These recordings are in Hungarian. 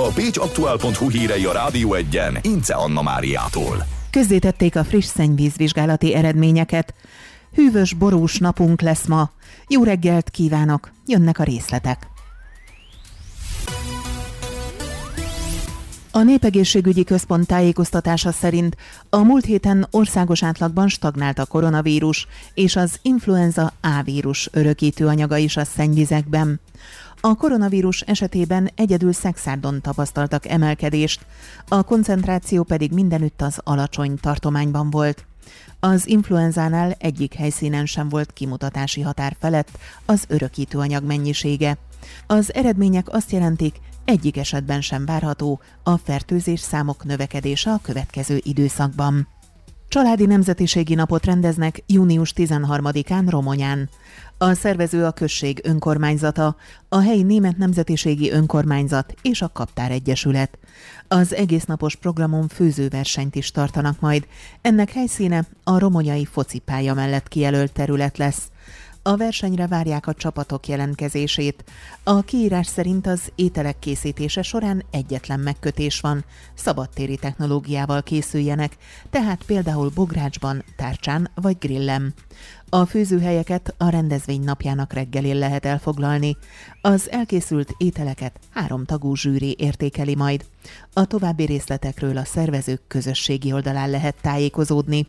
a pécsaktuál.hu hírei a Rádió Egyen Ince Anna Máriától. Közzétették a friss szennyvízvizsgálati eredményeket. Hűvös, borús napunk lesz ma. Jó reggelt kívánok, jönnek a részletek. A Népegészségügyi Központ tájékoztatása szerint a múlt héten országos átlagban stagnált a koronavírus és az influenza A vírus örökítő anyaga is a szennyvizekben. A koronavírus esetében egyedül Szekszárdon tapasztaltak emelkedést, a koncentráció pedig mindenütt az alacsony tartományban volt. Az influenzánál egyik helyszínen sem volt kimutatási határ felett az örökítőanyag mennyisége. Az eredmények azt jelentik, egyik esetben sem várható a fertőzés számok növekedése a következő időszakban. Családi nemzetiségi napot rendeznek június 13-án Romonyán. A szervező a község önkormányzata, a helyi német nemzetiségi önkormányzat és a Kaptár Egyesület. Az egésznapos programon főzőversenyt is tartanak majd. Ennek helyszíne a romonyai focipálya mellett kijelölt terület lesz. A versenyre várják a csapatok jelentkezését. A kiírás szerint az ételek készítése során egyetlen megkötés van, szabadtéri technológiával készüljenek, tehát például bográcsban, tárcsán vagy grillen. A főzőhelyeket a rendezvény napjának reggelén lehet elfoglalni. Az elkészült ételeket 3 tagú zsűri értékeli majd. A további részletekről a szervezők közösségi oldalán lehet tájékozódni.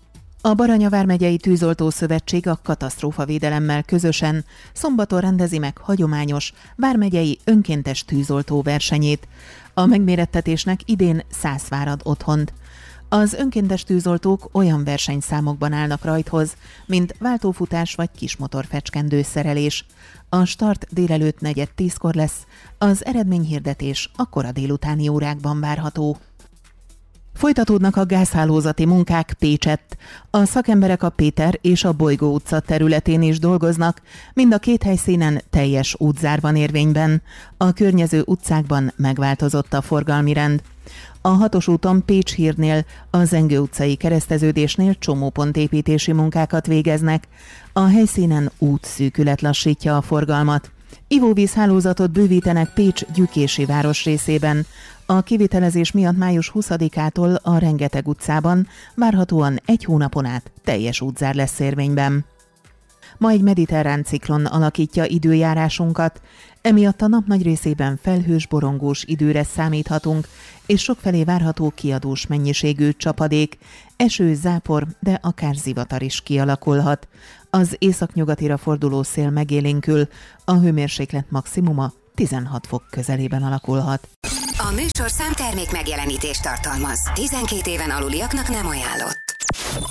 A Baranya vármegyei Tűzoltó Szövetség a katasztrófavédelemmel közösen szombaton rendezi meg hagyományos vármegyei önkéntes tűzoltó versenyét. A megmérettetésnek idén 100 vár ad otthont. Az önkéntes tűzoltók olyan versenyszámokban állnak rajthoz, mint váltófutás vagy kismotorfecskendő szerelés. A start délelőtt 9:10-kor lesz, az eredményhirdetés a kora délutáni órákban várható. Folytatódnak a gázhálózati munkák Pécsett. A szakemberek a Péter és a Bolygó utca területén is dolgoznak, mind a két helyszínen teljes útzár van érvényben. A környező utcákban megváltozott a forgalmi rend. A 6-os úton Pécs hírnél, a Zengő utcai kereszteződésnél csomópontépítési munkákat végeznek. A helyszínen útszűkület lassítja a forgalmat. Ivóvízhálózatot bővítenek Pécs Gyükési városrészében. A kivitelezés miatt május 20-ától a Rengeteg utcában várhatóan 1 hónapon át teljes útzár lesz érvényben. Ma egy mediterrán ciklon alakítja időjárásunkat, emiatt a nap nagy részében felhős, borongós időre számíthatunk, és sokfelé várható kiadós mennyiségű csapadék, eső, zápor, de akár zivatar is kialakulhat. Az északnyugatira forduló szél megélénkül, a hőmérséklet maximuma 16 fok közelében alakulhat. A műsorszám termék megjelenítést tartalmaz. 12 éven aluliaknak nem ajánlott.